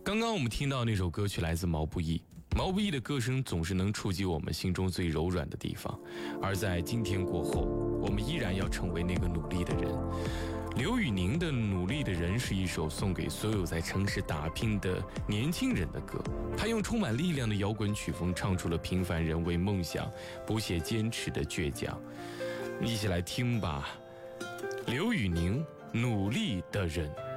刚刚我们听到那首歌曲来自毛不易，毛不易的歌声总是能触及我们心中最柔软的地方，而在今天过后，我们依然要成为那个努力的人。刘宇宁的《努力的人》是一首送给所有在城市打拼的年轻人的歌，他用充满力量的摇滚曲风唱出了平凡人为梦想不懈坚持的倔强。一起来听吧，刘宇宁《努力的人》。